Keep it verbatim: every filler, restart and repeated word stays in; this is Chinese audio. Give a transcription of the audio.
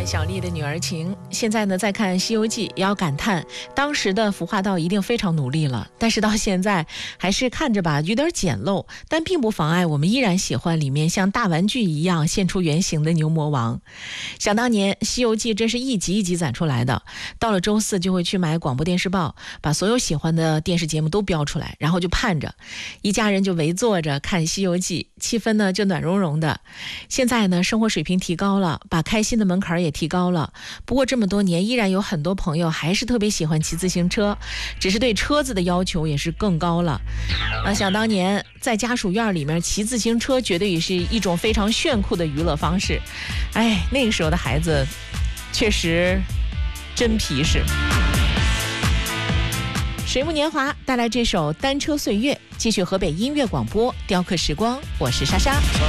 看小丽的女儿情，现在呢再看《西游记》，也要感叹当时的服化道一定非常努力了，但是到现在还是看着吧有点简陋，但并不妨碍我们依然喜欢里面像大玩具一样现出原形的牛魔王。想当年《西游记》真是一集一集攒出来的，到了周四就会去买广播电视报，把所有喜欢的电视节目都标出来，然后就盼着一家人就围坐着看《西游记》，气氛呢就暖融融的。现在呢生活水平提高了，把开心的门槛也提高了，不过这么多年依然有很多朋友还是特别喜欢骑自行车，只是对车子的要求也是更高了。那想当年在家属院里面骑自行车绝对也是一种非常炫酷的娱乐方式，哎，那个时候的孩子确实真皮实。水木年华带来这首《单车岁月》，继续河北音乐广播雕刻时光，我是莎莎。